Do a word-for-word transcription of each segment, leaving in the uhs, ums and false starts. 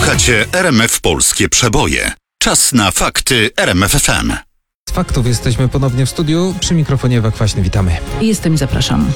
Słuchacie R M F Polskie Przeboje. Czas na fakty R M F F M. Z faktów jesteśmy ponownie w studiu. Przy mikrofonie Ewa Kwaśny. Witamy. Jestem i zapraszam.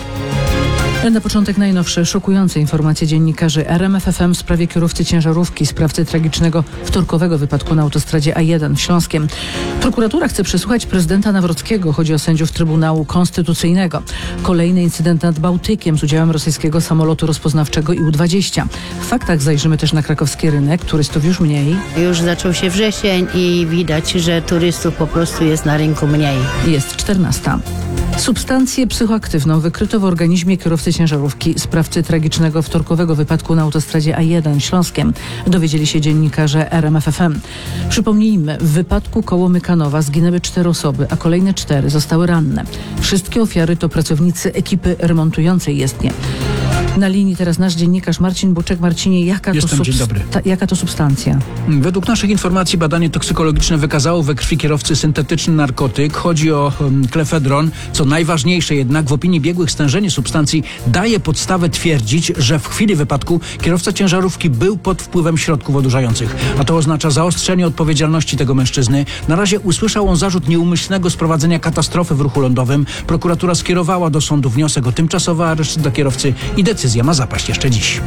Na początek najnowsze, szokujące informacje dziennikarzy R M F F M w sprawie kierowcy ciężarówki, sprawcy tragicznego wtorkowego wypadku na autostradzie A jeden w Śląskiem. Prokuratura chce przesłuchać prezydenta Nawrockiego. Chodzi o sędziów Trybunału Konstytucyjnego. Kolejny incydent nad Bałtykiem z udziałem rosyjskiego samolotu rozpoznawczego I U dwadzieścia. W faktach zajrzymy też na krakowski rynek. Turystów już mniej. Już zaczął się wrzesień i widać, że turystów po prostu jest na rynku mniej. Jest czternasta. Substancję psychoaktywną wykryto w organizmie kierowcy ciężarówki, sprawcy tragicznego wtorkowego wypadku na autostradzie A jeden Śląskiem, dowiedzieli się dziennikarze R M F F M. Przypomnijmy, w wypadku koło Mykanowa zginęły cztery osoby, a kolejne cztery zostały ranne. Wszystkie ofiary to pracownicy ekipy remontującej jezdnię. Na linii teraz nasz dziennikarz Marcin Buczek. Marcinie, jaka, Jestem, to, dzień dobry. Ta, jaka to substancja? Według naszych informacji badanie toksykologiczne wykazało we krwi kierowcy syntetyczny narkotyk. Chodzi o um, klefedron. Co najważniejsze jednak, w opinii biegłych stężenie substancji daje podstawę twierdzić, że w chwili wypadku kierowca ciężarówki był pod wpływem środków odurzających. A to oznacza zaostrzenie odpowiedzialności tego mężczyzny. Na razie usłyszał on zarzut nieumyślnego sprowadzenia katastrofy w ruchu lądowym. Prokuratura skierowała do sądu wniosek o tymczasowy areszt dla kierowcy i decyzja ma zapaść jeszcze dziś.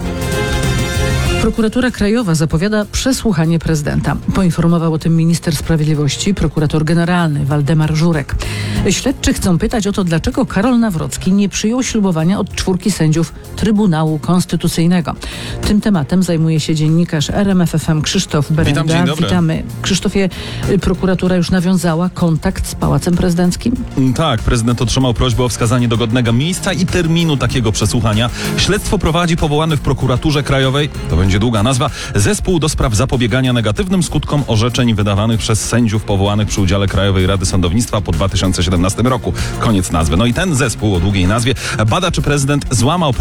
Prokuratura Krajowa zapowiada przesłuchanie prezydenta. Poinformował o tym minister sprawiedliwości, prokurator generalny Waldemar Żurek. Śledczy chcą pytać o to, dlaczego Karol Nawrocki nie przyjął ślubowania od czwórki sędziów Trybunału Konstytucyjnego. Tym tematem zajmuje się dziennikarz R M F F M Krzysztof Berenda. Witam, dzień dobry. Witamy. Krzysztofie, prokuratura już nawiązała kontakt z Pałacem Prezydenckim? Tak, prezydent otrzymał prośbę o wskazanie dogodnego miejsca i terminu takiego przesłuchania. Śledztwo prowadzi powołany w prokuraturze krajowej, to będzie długa nazwa, Zespół do spraw zapobiegania negatywnym skutkom orzeczeń wydawanych przez sędziów powołanych przy udziale Krajowej Rady Sądownictwa po dwa tysiące siedemnastym roku. Koniec nazwy. No i ten zespół o długiej nazwie bada, czy prezydent złamał